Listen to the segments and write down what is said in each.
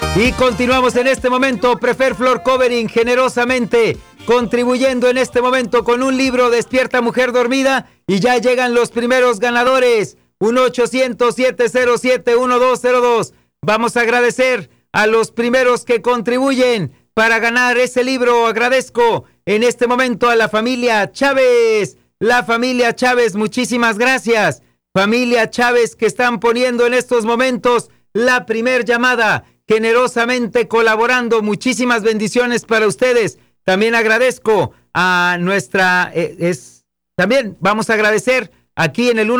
Y continuamos en este momento, Prefer Floor Covering, generosamente contribuyendo en este momento con un libro, Despierta Mujer Dormida, y ya llegan los primeros ganadores, 1-800-707-1202. Vamos a agradecer a los primeros que contribuyen para ganar ese libro. Agradezco en este momento a la familia Chávez. La familia Chávez, muchísimas gracias. Familia Chávez, que están poniendo en estos momentos la primer llamada, generosamente colaborando. Muchísimas bendiciones para ustedes. También agradezco a nuestra... también vamos a agradecer aquí en el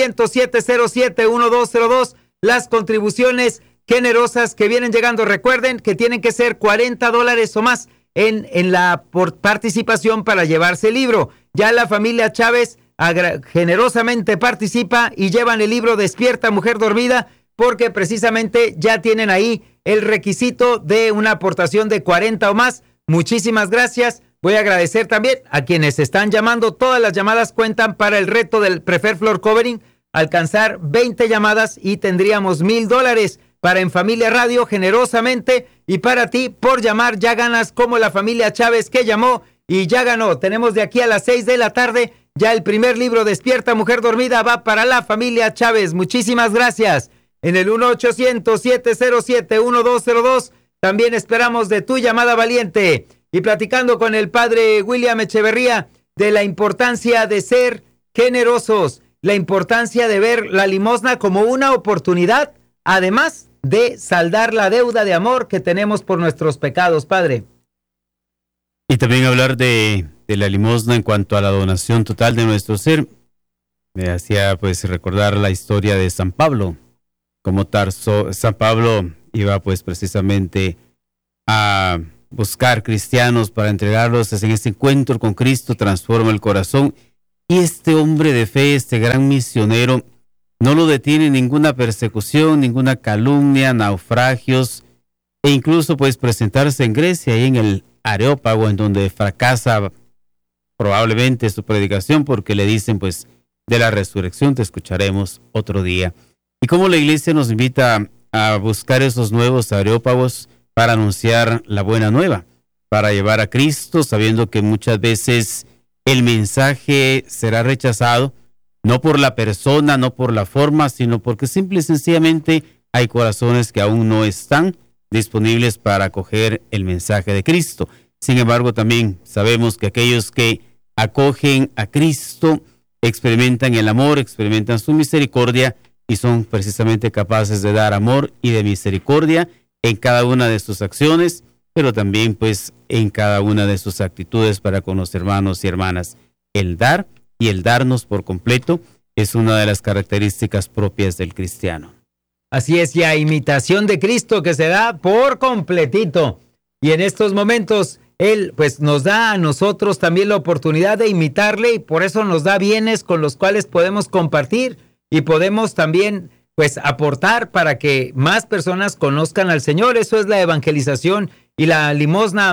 1-800-707-1202 las contribuciones generosas que vienen llegando. Recuerden que tienen que ser $40 o más en la participación para llevarse el libro. Ya la familia Chávez generosamente participa y llevan el libro Despierta Mujer Dormida, porque precisamente ya tienen ahí el requisito de una aportación de 40 o más. Muchísimas gracias. Voy a agradecer también a quienes están llamando. Todas las llamadas cuentan para el reto del Prefer Floor Covering. Alcanzar 20 llamadas y tendríamos $1,000 para En Familia Radio, generosamente. Y para ti, por llamar, ya ganas como la familia Chávez, que llamó y ya ganó. Tenemos de aquí a las 6 de la tarde ya el primer libro, Despierta Mujer Dormida, va para la familia Chávez. Muchísimas gracias. En el 1-800-707-1202 también esperamos de tu llamada valiente. Y platicando con el padre William Echeverría de la importancia de ser generosos, la importancia de ver la limosna como una oportunidad, además de saldar la deuda de amor que tenemos por nuestros pecados, padre. Y también hablar de la limosna en cuanto a la donación total de nuestro ser. Me hacía pues recordar la historia de San Pablo. Como San Pablo iba pues precisamente a buscar cristianos para entregarlos. En este encuentro con Cristo transforma el corazón, y este hombre de fe, este gran misionero, no lo detiene ninguna persecución, ninguna calumnia, naufragios, e incluso pues presentarse en Grecia, ahí en el Areópago, en donde fracasa probablemente su predicación, porque le dicen pues de la resurrección te escucharemos otro día. Y cómo la iglesia nos invita a buscar esos nuevos areópagos para anunciar la buena nueva, para llevar a Cristo, sabiendo que muchas veces el mensaje será rechazado, no por la persona, no por la forma, sino porque simple y sencillamente hay corazones que aún no están disponibles para acoger el mensaje de Cristo. Sin embargo, también sabemos que aquellos que acogen a Cristo experimentan el amor, experimentan su misericordia, y son precisamente capaces de dar amor y de misericordia en cada una de sus acciones, pero también pues en cada una de sus actitudes para con los hermanos y hermanas. El dar y el darnos por completo es una de las características propias del cristiano. Así es, y a imitación de Cristo, que se da por completito. Y en estos momentos Él pues nos da a nosotros también la oportunidad de imitarle, y por eso nos da bienes con los cuales podemos compartir y podemos también pues aportar para que más personas conozcan al Señor. Eso es la evangelización, y la limosna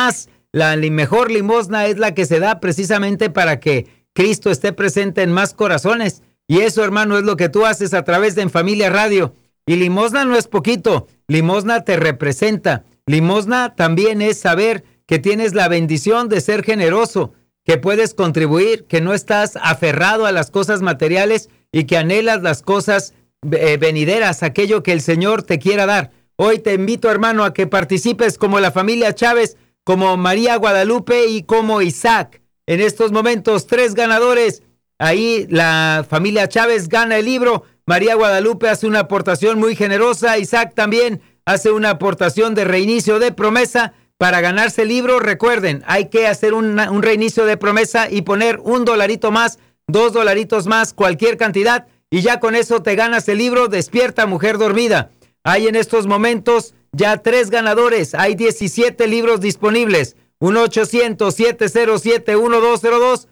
la mejor limosna es la que se da precisamente para que Cristo esté presente en más corazones. Y eso, hermano, es lo que tú haces a través de En Familia Radio. Y limosna no es poquito, limosna te representa. Limosna también es saber que tienes la bendición de ser generoso, que puedes contribuir, que no estás aferrado a las cosas materiales y que anhelas las cosas venideras, aquello que el Señor te quiera dar. Hoy te invito, hermano, a que participes como la familia Chávez, como María Guadalupe y como Isaac. En estos momentos, 3 ganadores. Ahí la familia Chávez gana el libro. María Guadalupe hace una aportación muy generosa. Isaac también hace una aportación de reinicio de promesa para ganarse el libro. Recuerden, hay que hacer un reinicio de promesa y poner $1 más, $2 más, cualquier cantidad, y ya con eso te ganas el libro Despierta Mujer Dormida. Hay en estos momentos ya 3 ganadores. Hay 17 libros disponibles. 1-800-707-1202.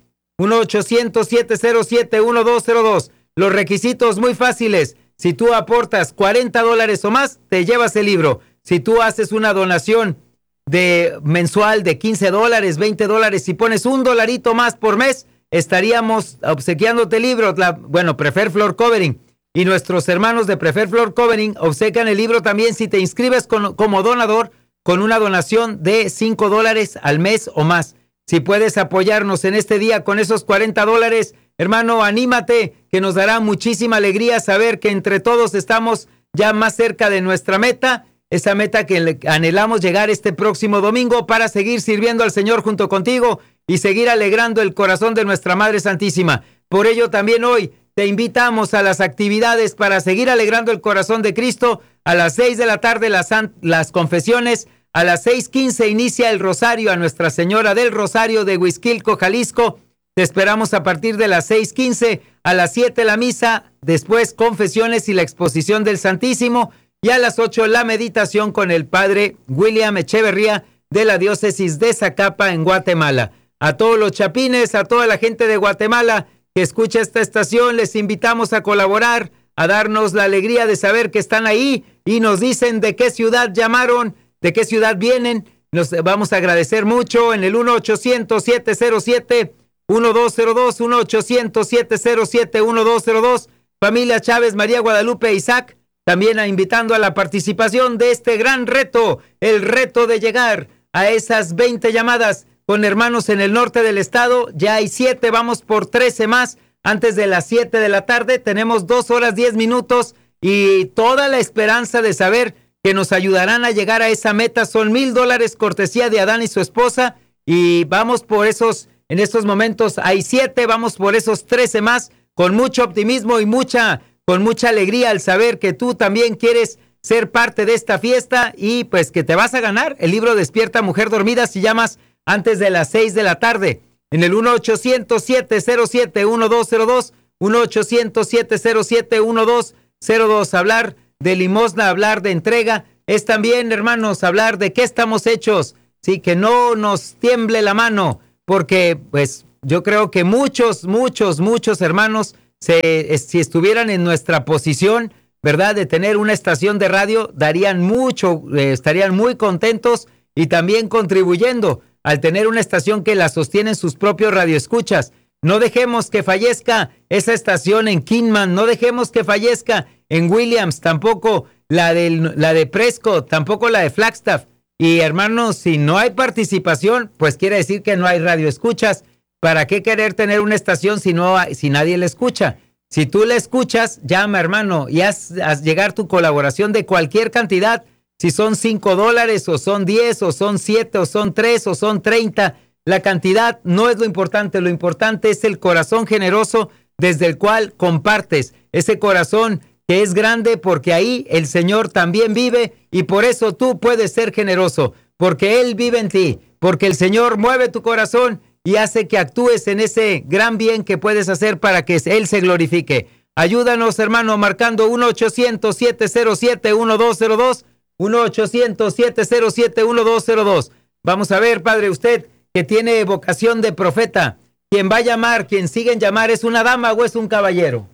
1-800-707-1202. Los requisitos muy fáciles. Si tú aportas $40 o más, te llevas el libro. Si tú haces una donación mensual de $15, $20, si pones $1 más por mes, estaríamos obsequiándote libros. Prefer Floor Covering. y nuestros hermanos de Prefer Floor Covering obsequian el libro también si te inscribes como donador con una donación de $5 al mes o más. Si puedes apoyarnos en este día con esos $40, hermano, anímate, que nos dará muchísima alegría saber que entre todos estamos ya más cerca de nuestra meta, esa meta que anhelamos llegar este próximo domingo para seguir sirviendo al Señor junto contigo y seguir alegrando el corazón de nuestra Madre Santísima. Por ello también hoy te invitamos a las actividades para seguir alegrando el corazón de Cristo. A las 6 de la tarde las confesiones, a las 6:15 inicia el rosario a Nuestra Señora del Rosario de Huixquilco, Jalisco. Te esperamos a partir de las 6:15, a las 7 la misa, después confesiones y la exposición del Santísimo, y a las 8 la meditación con el padre William Echeverría de la diócesis de Zacapa en Guatemala. A todos los chapines, a toda la gente de Guatemala que escucha esta estación, les invitamos a colaborar, a darnos la alegría de saber que están ahí y nos dicen de qué ciudad llamaron, de qué ciudad vienen. Nos vamos a agradecer mucho en el 1-800-707-1202, 1-800-707-1202. Familia Chávez, María Guadalupe, Isaac, también invitando a la participación de este gran reto, el reto de llegar a esas 20 llamadas con hermanos en el norte del estado. Ya hay 7, vamos por 13 más antes de las 7 de la tarde. Tenemos 2 horas 10 minutos y toda la esperanza de saber que nos ayudarán a llegar a esa meta. Son $1,000 cortesía de Adán y su esposa, y vamos por esos, en estos momentos hay 7, vamos por esos 13 más, con mucho optimismo y con mucha alegría al saber que tú también quieres ser parte de esta fiesta y pues que te vas a ganar el libro Despierta Mujer Dormida si llamas antes de las 6 de la tarde. En el 1-800-707-1202, 1-800-707-1202. Hablar de limosna, hablar de entrega, es también, hermanos, hablar de qué estamos hechos. Sí, que no nos tiemble la mano, porque pues yo creo que muchos hermanos, si estuvieran en nuestra posición, ¿verdad?, de tener una estación de radio, darían mucho, estarían muy contentos y también contribuyendo al tener una estación que la sostienen sus propios radioescuchas. No dejemos que fallezca esa estación en Kingman, no dejemos que fallezca en Williams, tampoco la de Prescott, tampoco la de Flagstaff. Y hermanos, si no hay participación, pues quiere decir que no hay radioescuchas. ¿Para qué querer tener una estación si nadie la escucha? Si tú la escuchas, llama, hermano, y haz llegar tu colaboración de cualquier cantidad. Si son $5, o son 10, o son 7, o son 3, o son 30. La cantidad no es lo importante es el corazón generoso desde el cual compartes. Ese corazón que es grande porque ahí el Señor también vive y por eso tú puedes ser generoso, porque Él vive en ti, porque el Señor mueve tu corazón y hace que actúes en ese gran bien que puedes hacer para que Él se glorifique. Ayúdanos, hermano, marcando 1-800-707-1202, 1-800-707-1202. Vamos a ver, padre, usted que tiene vocación de profeta, quien va a llamar, quien sigue en llamar, ¿es una dama o es un caballero?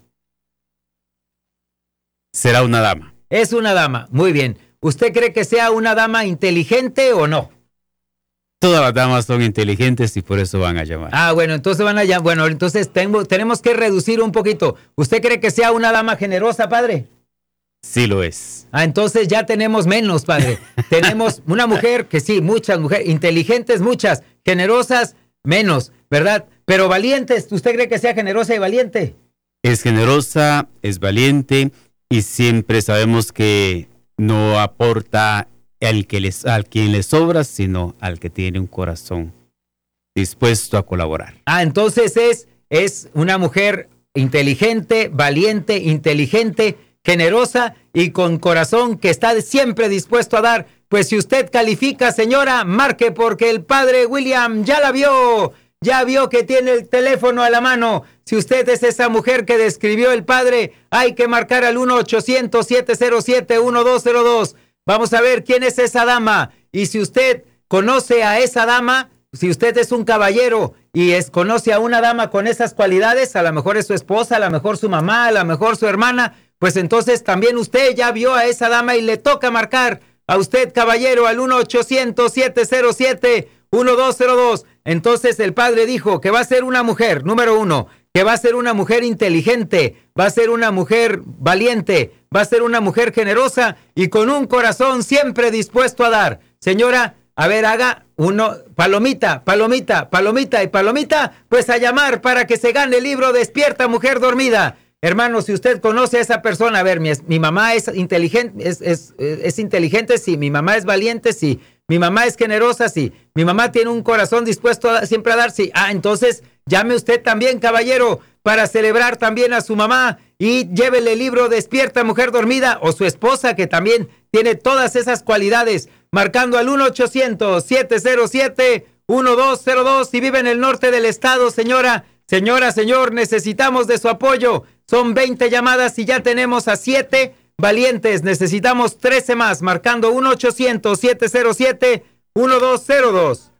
Será una dama. Es una dama, muy bien. ¿Usted cree que sea una dama inteligente o no? Todas las damas son inteligentes y por eso van a llamar. Ah, bueno, entonces van a llamar. Bueno, entonces tenemos que reducir un poquito. ¿Usted cree que sea una dama generosa, padre? Sí lo es. Ah, entonces ya tenemos menos, padre. Tenemos una mujer que sí, muchas mujeres, inteligentes muchas, generosas menos, ¿verdad? Pero valientes, ¿usted cree que sea generosa y valiente? Es generosa, es valiente y siempre sabemos que no aporta al quien le sobra, sino al que tiene un corazón dispuesto a colaborar. Ah, entonces es una mujer inteligente, valiente, inteligente, generosa y con corazón que está siempre dispuesto a dar. Pues si usted califica, señora, marque porque el padre William ya la vio. Ya vio que tiene el teléfono a la mano. Si usted es esa mujer que describió el padre, hay que marcar al 1-800-707-1202. Vamos a ver quién es esa dama. Y si usted conoce a esa dama, si usted es un caballero y conoce a una dama con esas cualidades, a lo mejor es su esposa, a lo mejor su mamá, a lo mejor su hermana, pues entonces también usted ya vio a esa dama y le toca marcar a usted, caballero, al 1-800-707-1202. Entonces el padre dijo que va a ser una mujer, número 1, que va a ser una mujer inteligente, va a ser una mujer valiente, va a ser una mujer generosa y con un corazón siempre dispuesto a dar. Señora, a ver, haga uno, palomita, palomita, palomita y palomita, pues a llamar para que se gane el libro Despierta Mujer Dormida. Hermano, si usted conoce a esa persona, a ver, mi mamá es inteligente, es inteligente, sí, mi mamá es valiente, sí, mi mamá es generosa, sí, mi mamá tiene un corazón dispuesto siempre a dar, sí. Entonces, llame usted también, caballero, para celebrar también a su mamá y llévele el libro Despierta Mujer Dormida, o su esposa, que también tiene todas esas cualidades, marcando al 1-800-707-1202 si vive en el norte del estado, señora. Señora, señor, necesitamos de su apoyo. Son 20 llamadas y ya tenemos a 7 valientes. Necesitamos 13 más, marcando 1-800-707-1202.